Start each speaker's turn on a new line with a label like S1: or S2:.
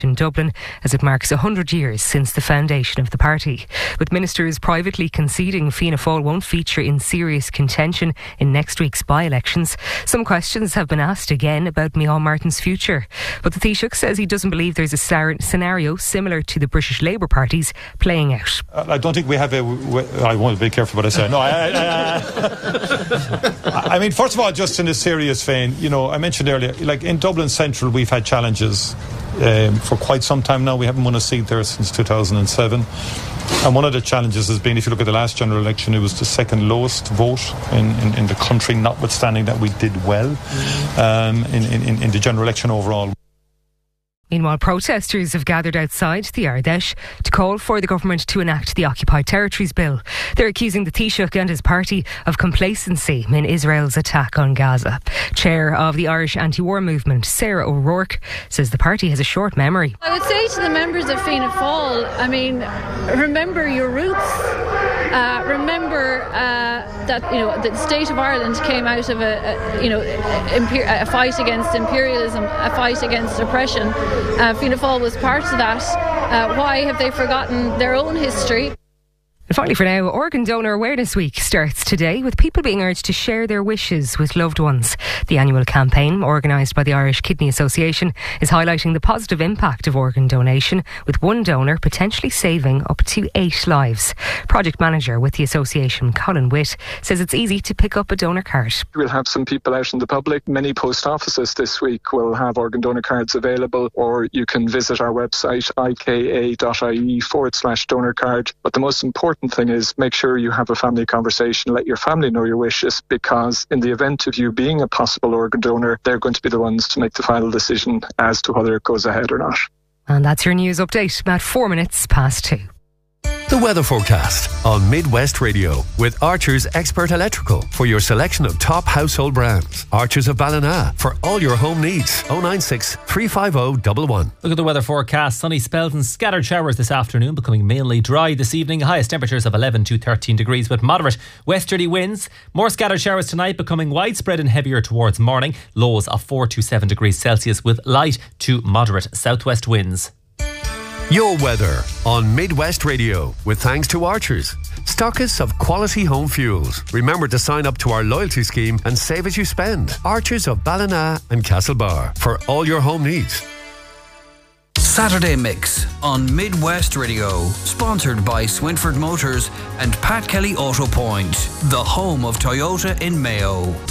S1: in Dublin as it marks 100 years since the foundation of the party. With ministers privately conceding Fianna Fáil won't feature in serious contention in next week's by-elections, some questions have been asked again about Micheál Martin's future. But the Taoiseach says he doesn't believe there's a scenario similar to the British Labour Party's playing out.
S2: I don't think we have I want to be careful what I say. No, I mean, first of all, just in a serious vein, I mentioned earlier, like in Dublin Central, we've had challenges for quite some time now. We haven't won a seat there since 2007. And one of the challenges has been, if you look at the last general election, it was the second lowest vote in the country, notwithstanding that we did well in the general election overall.
S1: Meanwhile, protesters have gathered outside the Ardèche to call for the government to enact the Occupied Territories Bill. They're accusing the Taoiseach and his party of complacency in Israel's attack on Gaza. Chair of the Irish anti-war movement, Sarah O'Rourke, says the party has a short memory.
S3: I would say to the members of Fianna Fáil, remember your roots. Remember that the state of Ireland came out of a fight against imperialism, a fight against oppression. Fianna Fáil was part of that. Why have they forgotten their own history?
S1: And finally for now, Organ Donor Awareness Week starts today with people being urged to share their wishes with loved ones. The annual campaign, organised by the Irish Kidney Association, is highlighting the positive impact of organ donation, with one donor potentially saving up to 8 lives. Project manager with the association, Colin Witt, says it's easy to pick up a donor card.
S4: We'll have some people out in the public. Many post offices this week will have organ donor cards available, or you can visit our website, ika.ie/donor card. But the most important thing is make sure you have a family conversation. Let your family know your wishes, because in the event of you being a possible organ donor, they're going to be the ones to make the final decision as to whether it goes ahead or not.
S1: And that's your news update, about 4 minutes past 2.
S5: The weather forecast on Midwest Radio with Archer's Expert Electrical for your selection of top household brands. Archer's of Ballina for all your home needs. 096 350 111.
S6: Look at the weather forecast. Sunny spells and scattered showers this afternoon, becoming mainly dry this evening. Highest temperatures of 11 to 13 degrees with moderate westerly winds. More scattered showers tonight, becoming widespread and heavier towards morning. Lows of 4 to 7 degrees Celsius with light to moderate southwest winds.
S5: Your weather on Midwest Radio with thanks to Archers, stockists of quality home fuels. Remember to sign up to our loyalty scheme and save as you spend. Archers of Ballina and Castlebar for all your home needs.
S7: Saturday Mix on Midwest Radio, sponsored by Swinford Motors and Pat Kelly Auto Point, the home of Toyota in Mayo.